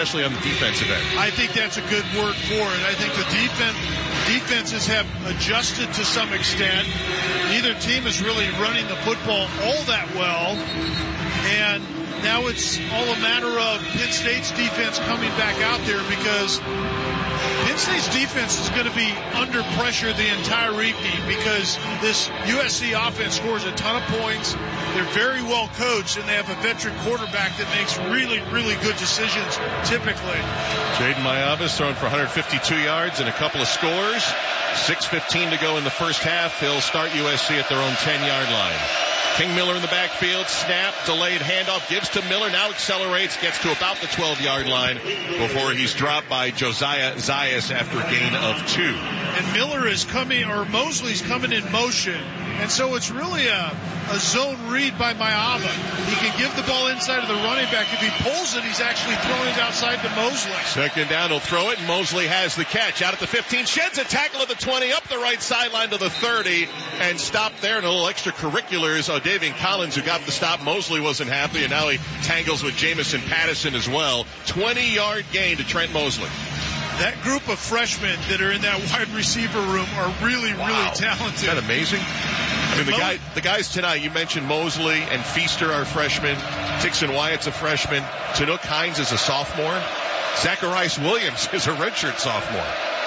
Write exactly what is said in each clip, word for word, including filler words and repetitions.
especially on the defensive end. I think that's a good word for it. I think the defense defenses have adjusted to some extent. Neither team is really running the football all that well. And now it's all a matter of Penn State's defense coming back out there, because Penn State's defense is going to be under pressure the entire evening, because this U S C offense scores a ton of points. They're very well coached, and they have a veteran quarterback that makes really, really good decisions typically. Jaden Mayavis throwing for one hundred fifty-two yards and a couple of scores. six fifteen to go in the first half. He'll start U S C at their own ten-yard line. King Miller in the backfield, snap, delayed handoff, gives to Miller, now accelerates, gets to about the twelve-yard line before he's dropped by Josiah Zayas after a gain of two. And Miller is coming, or Mosley's coming in motion, and so it's really a, a zone read by Mayavis. He can give the ball inside of the running back. If he pulls it, he's actually throwing it outside to Mosley. Second down, he'll throw it, and Mosley has the catch. Out at the fifteen, sheds a tackle at the twenty, up the right sideline to the thirty, and stopped there. And a little extracurriculars. Davian Collins, who got the stop. Mosley wasn't happy, and now he tangles with Jamison Patterson as well. twenty-yard gain to Trent Mosley. That group of freshmen that are in that wide receiver room are really, wow. really talented. Isn't that amazing? I mean, the guy, the guys tonight, you mentioned Mosley and Feaster are freshmen. Dixon Wyatt's a freshman. Chinook Hines is a sophomore. Zacharias Williams is a redshirt sophomore.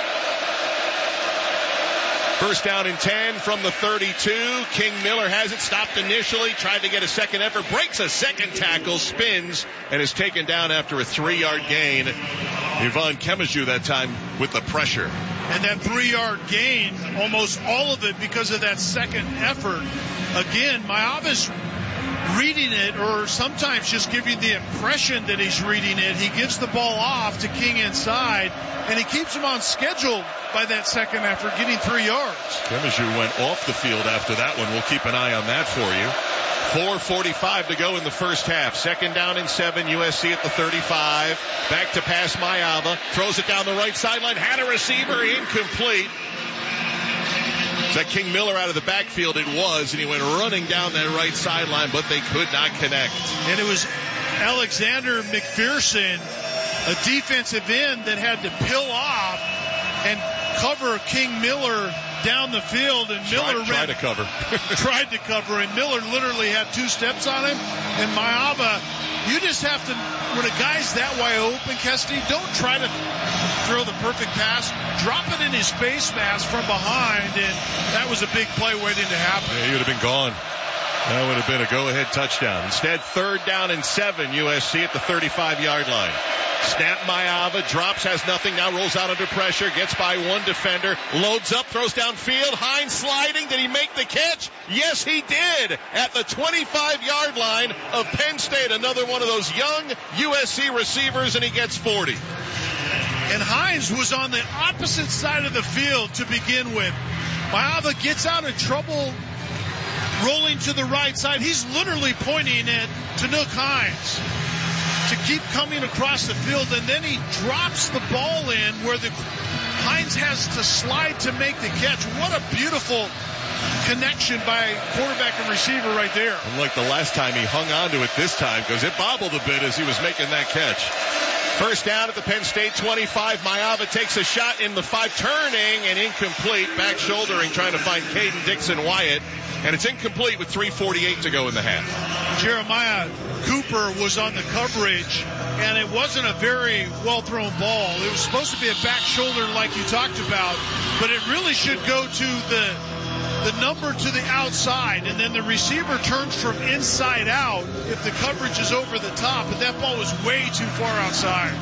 First down and ten from the thirty-two. King Miller has it, stopped initially, tried to get a second effort, breaks a second tackle, spins, and is taken down after a three-yard gain. Yvonne Kemaju that time with the pressure. And that three-yard gain, almost all of it because of that second effort. Again, Mayavis reading it, or sometimes just giving the impression that he's reading it. He gives the ball off to King inside, and he keeps him on schedule by that second effort, getting three yards. Kemaju went off the field after that one. We'll keep an eye on that for you. four forty-five to go in the first half. Second down and seven, U S C at the thirty-five. Back to pass Mayava. Throws it down the right sideline. Had a receiver, incomplete. Is that King Miller out of the backfield? It was, and he went running down that right sideline, but they could not connect. And it was Alexander McPherson, a defensive end, that had to peel off and cover King Miller down the field, and Miller tried, tried ran, to cover. tried to cover, and Miller literally had two steps on him. And Mayava, you just have to, when a guy's that wide open, Kesty, don't try to throw the perfect pass. Drop it in his face mask from behind, and that was a big play waiting to happen. Yeah, he would have been gone. That would have been a go-ahead touchdown. Instead, third down and seven, U S C at the thirty-five-yard line. Snap, Mayava, drops, has nothing, now rolls out under pressure, gets by one defender, loads up, throws downfield, Hines sliding, did he make the catch? Yes, he did, at the twenty-five-yard line of Penn State, another one of those young U S C receivers, and he gets forty. And Hines was on the opposite side of the field to begin with. Mayava gets out of trouble rolling to the right side. He's literally pointing at Chinook Hines to keep coming across the field, and then he drops the ball in where the Hines has to slide to make the catch. What a beautiful connection by quarterback and receiver right there. Unlike the last time, he hung on to it this time because it bobbled a bit as he was making that catch. First down at the Penn State twenty-five. Mayava takes a shot in the five, turning and incomplete. Back shouldering, trying to find Caden Dixon Wyatt. And it's incomplete with three forty-eight to go in the half. Jeremiah Cooper was on the coverage, and it wasn't a very well-thrown ball. It was supposed to be a back shoulder like you talked about, but it really should go to the the number to the outside, and then the receiver turns from inside out if the coverage is over the top, but that ball was way too far outside.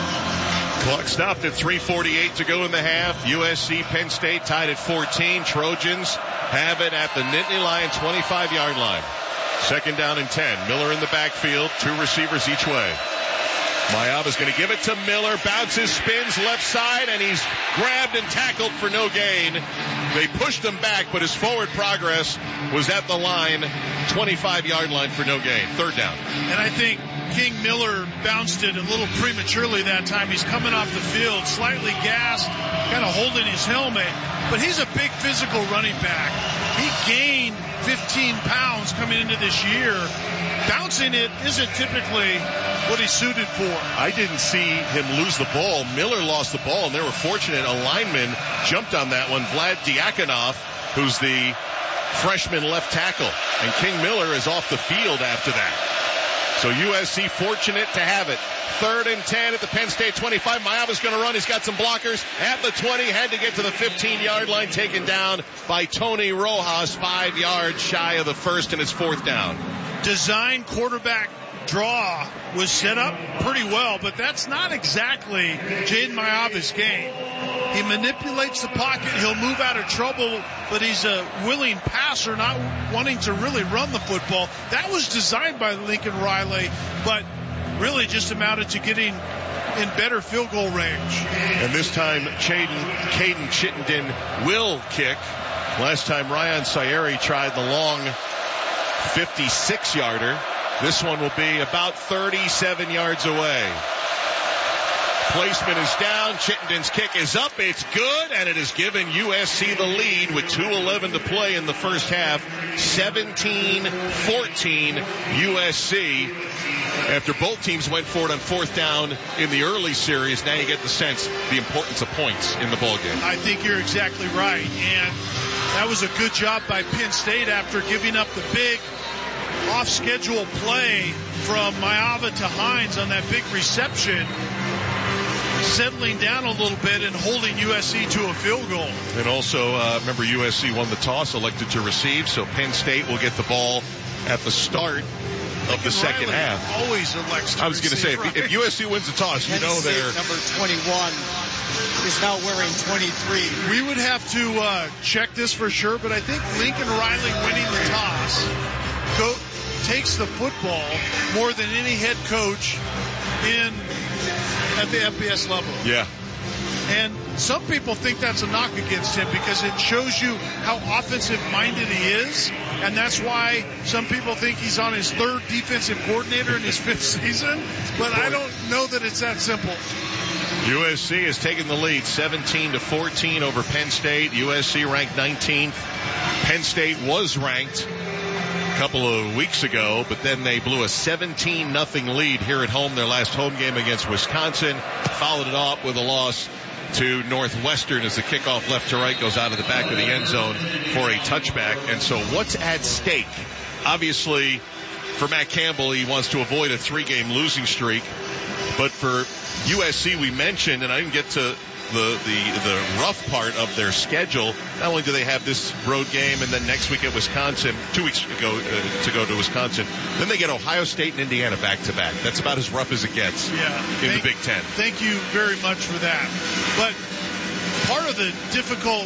Clock stopped at three forty-eight to go in the half. U S C Penn State tied at fourteen. Trojans have it at the Nittany Lion twenty-five-yard line. Second down and ten. Miller in the backfield, two receivers each way. Mayava's going to give it to Miller, bounces, spins left side, and he's grabbed and tackled for no gain. They pushed him back, but his forward progress was at the line, twenty-five-yard line for no gain. Third down. And I think King Miller bounced it a little prematurely that time. He's coming off the field, slightly gassed, kind of holding his helmet. But he's a big physical running back. He gained fifteen pounds coming into this year. Bouncing it isn't typically what he's suited for. I didn't see him lose the ball. Miller lost the ball, and they were fortunate. A lineman jumped on that one, Vlad Diakonov, who's the freshman left tackle. And King Miller is off the field after that. So U S C fortunate to have it. Third and ten at the Penn State twenty-five. Maiava's going to run. He's got some blockers at the twenty. Had to get to the fifteen-yard line. Taken down by Tony Rojas. Five yards shy of the first, and it's fourth down. Design quarterback draw was set up pretty well, but that's not exactly Jaden Maiava's game. He manipulates the pocket. He'll move out of trouble, but he's a willing passer, not wanting to really run the football. That was designed by Lincoln Riley, but really just amounted to getting in better field goal range. And this time, Caden, Caden Chittenden will kick. Last time, Ryan Sayeri tried the long fifty-six-yarder. This one will be about thirty-seven yards away. Placement is down. Chittenden's kick is up. It's good, and it has given U S C the lead with two eleven to play in the first half. seventeen fourteen U S C. After both teams went for it on fourth down in the early series, now you get the sense the importance of points in the ballgame. I think you're exactly right, and that was a good job by Penn State after giving up the big off-schedule play from Maiava to Hines on that big reception, settling down a little bit and holding U S C to a field goal. And also, uh, remember, U S C won the toss, elected to receive, so Penn State will get the ball at the start of the second Riley half. Always elects to I was going to say, right? if, if U S C wins the toss, you Penn know State they're... number twenty-one is now wearing twenty-three. We would have to uh, check this for sure, but I think Lincoln Riley winning the toss go, takes the football more than any head coach in at the F B S level. Yeah. And some people think that's a knock against him because it shows you how offensive-minded he is, and that's why some people think he's on his third defensive coordinator in his fifth season, but I don't know that it's that simple. U S C has taken the lead seventeen to fourteen over Penn State. U S C ranked nineteenth. Penn State was ranked a couple of weeks ago, but then they blew a seventeen nothing lead here at home, their last home game against Wisconsin. Followed it up with a loss to Northwestern as the kickoff left to right goes out of the back of the end zone for a touchback. And so what's at stake? Obviously, for Matt Campbell, he wants to avoid a three-game losing streak. But for U S C, we mentioned, and I didn't get to the, the, the rough part of their schedule. Not only do they have this road game and then next week at Wisconsin, two weeks ago uh, to go to Wisconsin, then they get Ohio State and Indiana back-to-back. That's about as rough as it gets yeah, in thank, the Big Ten. Thank you very much for that. But part of the difficult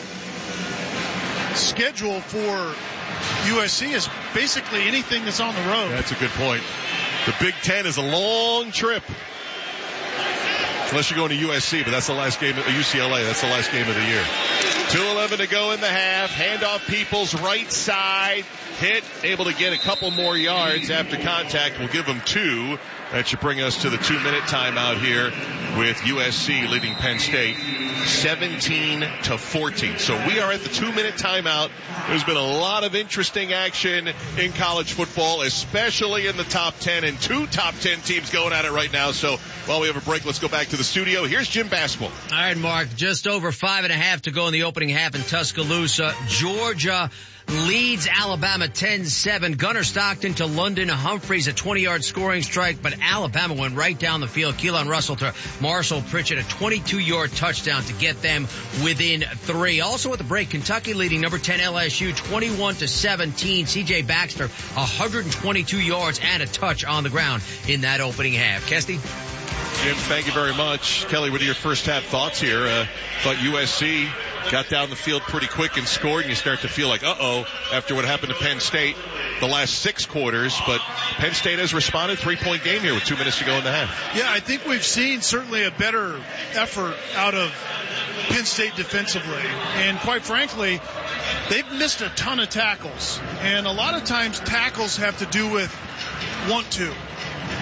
schedule for U S C is basically anything that's on the road. That's a good point. The Big Ten is a long trip. Unless you're going to U S C, but that's the last game, U C L A, that's the last game of the year. two eleven to go in the half. Handoff Peoples right side. Hit, able to get a couple more yards after contact. We'll give them two. That should bring us to the two-minute timeout here with U S C leading Penn State seventeen to fourteen. So we are at the two-minute timeout. There's been a lot of interesting action in college football, especially in the top ten, and two top ten teams going at it right now. So while we have a break, let's go back to the studio. Here's Jim Basketball. All right, Mark, just over five and a half to go in the opening half in Tuscaloosa. Georgia leads Alabama ten seven. Gunnar Stockton to London Humphreys, a twenty-yard scoring strike, but Alabama went right down the field. Keelan Russell to Marshall Pritchett, a twenty-two-yard touchdown to get them within three. Also at the break, Kentucky leading number ten L S U twenty-one to seventeen. C J Baxter, one hundred twenty-two yards and a touch on the ground in that opening half. Kesty? Jim, thank you very much. Kelly, what are your first half thoughts here? Uh, thought U S C got down the field pretty quick and scored, and you start to feel like, uh-oh, after what happened to Penn State the last six quarters. But Penn State has responded. Three-point game here with two minutes to go in the half. Yeah, I think we've seen certainly a better effort out of Penn State defensively. And quite frankly, they've missed a ton of tackles. And a lot of times tackles have to do with want to.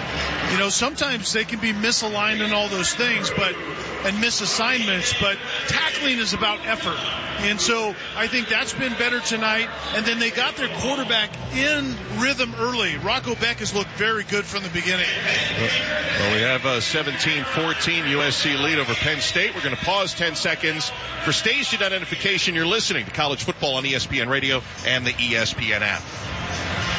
You know, sometimes they can be misaligned and all those things, but and misassignments, but tackling is about effort. And so I think that's been better tonight. And then they got their quarterback in rhythm early. Rocco Beck has looked very good from the beginning. Well, we have a seventeen fourteen U S C lead over Penn State. We're going to pause ten seconds for station identification. You're listening to College Football on E S P N Radio and the E S P N app.